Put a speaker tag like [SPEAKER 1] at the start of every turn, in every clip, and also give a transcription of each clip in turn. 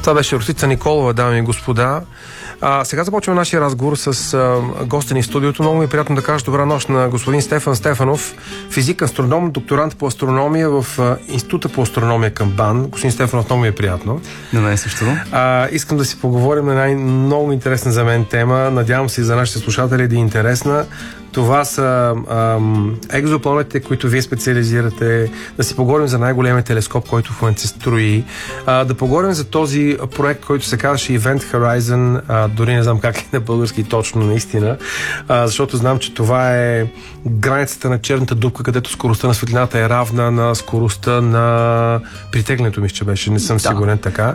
[SPEAKER 1] Това беше Росица Николова, дами и господа. Сега започваме нашия разговор с гостя ни в студиото. Много ми е приятно да кажа добра нощ на господин Стефан Стефанов, физик, астроном, докторант по астрономия в Института по астрономия към БАН. Господин Стефанов, много ми е приятно.
[SPEAKER 2] На мен също.
[SPEAKER 1] Искам да си поговорим на много интересна за мен тема. Надявам се и за нашите слушатели да е интересна. Това са екзопланетите, които вие специализирате, да си поговорим за най-големия телескоп, който в момента се строи, да поговорим за този проект, който се казваше Event Horizon, дори не знам как е на български точно наистина, защото знам, че това е границата на черната дупка, където скоростта на светлината е равна на скоростта на притеглянето ми, че беше, не съм сигурен така.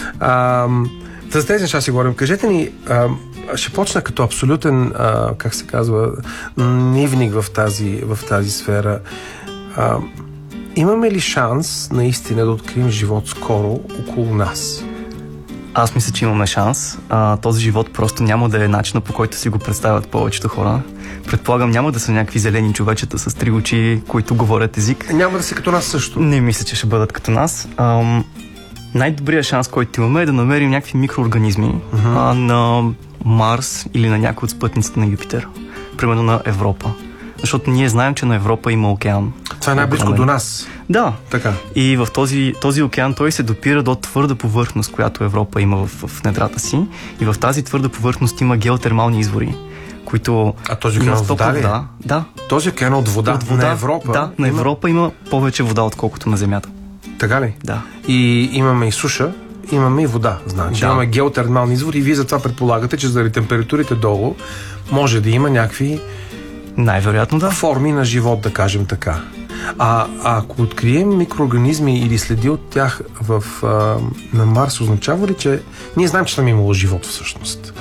[SPEAKER 1] За тези неща си говорим. Кажете ни, ще почна като абсолютен, как се казва, нивник в тази сфера. Имаме ли шанс наистина да открием живот скоро около нас?
[SPEAKER 2] Аз мисля, че имаме шанс. Този живот просто няма да е начинът, по който си го представят повечето хора. Предполагам, няма да са някакви зелени човечета с 3 очи, които говорят език.
[SPEAKER 1] Няма да са като нас също.
[SPEAKER 2] Не мисля, че ще бъдат като нас. Най-добрият шанс, който имаме, е да намерим някакви микроорганизми на Марс или на някои от спътниците на Юпитер. Примерно на Европа. Защото ние знаем, че на Европа има океан.
[SPEAKER 1] Това е най-близко до нас.
[SPEAKER 2] Да.
[SPEAKER 1] Така.
[SPEAKER 2] И в този океан той се допира до твърда повърхност, която Европа има в недрата си. И в тази твърда повърхност има геотермални извори, които...
[SPEAKER 1] А този океан от вода ли?
[SPEAKER 2] Да.
[SPEAKER 1] Този океан от вода на Европа?
[SPEAKER 2] Да, на Европа има повече вода, отколкото на Земята.
[SPEAKER 1] Така ли?
[SPEAKER 2] Да.
[SPEAKER 1] И имаме и суша, имаме и вода. Значи имаме геотермални извори и вие затова предполагате, че заради температурите долу може да има някакви
[SPEAKER 2] най-вероятно да.
[SPEAKER 1] Форми на живот, да кажем така. Ако открием микроорганизми или следи от тях на Марс, означава ли, че ние знаем, че там е имало живот всъщност?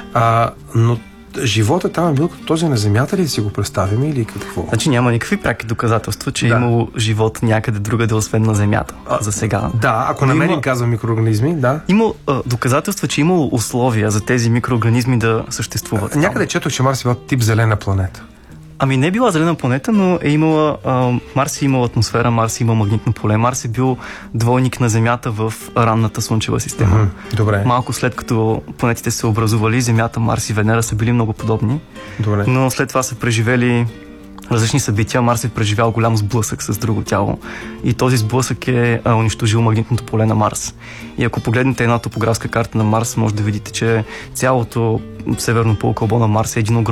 [SPEAKER 1] Но животът там е бил като този на Земята ли да си го представим или какво?
[SPEAKER 2] Значи няма никакви праки доказателства, че е имало живот някъде другаде, освен на Земята за сега.
[SPEAKER 1] Да, ако намерим, казвам, микроорганизми, да.
[SPEAKER 2] Има доказателства, че е имало условия за тези микроорганизми да съществуват.
[SPEAKER 1] Някъде четох, че Марс е бил тип зелена планета.
[SPEAKER 2] Ами не е била зелена планета, но е имала... Марс е имал атмосфера, Марс е имал магнитно поле. Марс е бил двойник на Земята в ранната Слънчева система.
[SPEAKER 1] Добре.
[SPEAKER 2] Малко след като планетите се образували, Земята, Марс и Венера са били много подобни.
[SPEAKER 1] Добре.
[SPEAKER 2] Но след това са преживели различни събития. Марс е преживял голям сблъсък с друго тяло. И този сблъсък е унищожил магнитното поле на Марс. И ако погледнете една топографска карта на Марс, може да видите, че цялото северно полукълбо на Марс е един огромен